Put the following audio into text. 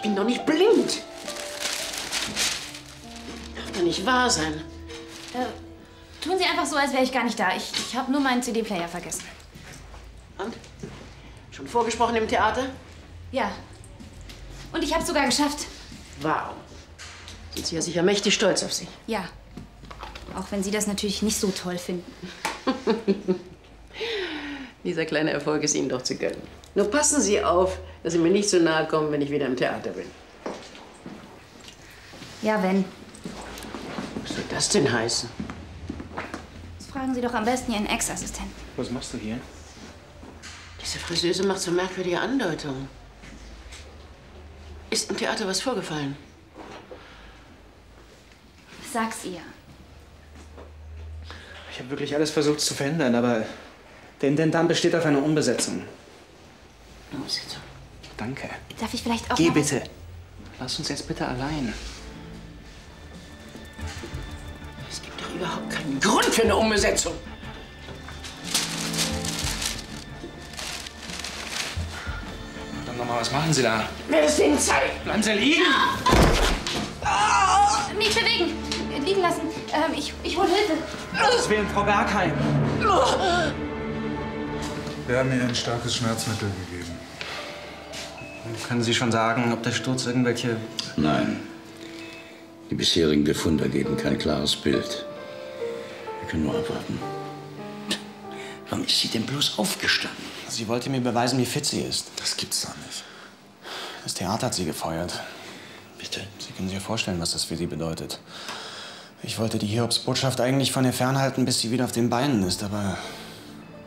bin doch nicht blind. Darf doch nicht wahr sein. Tun Sie einfach so, als wäre ich gar nicht da. Ich habe nur meinen CD-Player vergessen. Und? Schon vorgesprochen im Theater? Ja. Und ich habe es sogar geschafft. Wow. Sind Sie ja sicher mächtig stolz auf sich. Ja. Auch wenn Sie das natürlich nicht so toll finden. Dieser kleine Erfolg ist Ihnen doch zu gönnen. Nur passen Sie auf, dass Sie mir nicht so nahe kommen, wenn ich wieder im Theater bin. Ja, wenn. Was soll das denn heißen? Das fragen Sie doch am besten Ihren Ex-Assistenten. Was machst du hier? Diese Friseuse macht so merkwürdige Andeutungen. Ist im Theater was vorgefallen? Sag's ihr. Ich habe wirklich alles versucht zu verhindern, aber der Intendant besteht auf einer Umbesetzung. Umbesetzung? Danke. Darf ich vielleicht auch Geh mal was- bitte. Lass uns jetzt bitte allein. Es gibt doch überhaupt keinen Grund für eine Umbesetzung. Dann nochmal, was machen Sie da? Wer es Ihnen zeigt? Bleiben Sie liegen! Nicht bewegen! Liegen lassen. Ich hole Hilfe. Das wäre Frau Bergheim. Wir haben ihr ein starkes Schmerzmittel gegeben. Können Sie schon sagen, ob der Sturz irgendwelche... Nein. Die bisherigen Befunde geben kein klares Bild. Wir können nur abwarten. Warum ist sie denn bloß aufgestanden? Sie wollte mir beweisen, wie fit sie ist. Das gibt's doch nicht. Das Theater hat sie gefeuert. Bitte? Sie können sich ja vorstellen, was das für sie bedeutet. Ich wollte die Hiobsbotschaft eigentlich von ihr fernhalten, bis sie wieder auf den Beinen ist, aber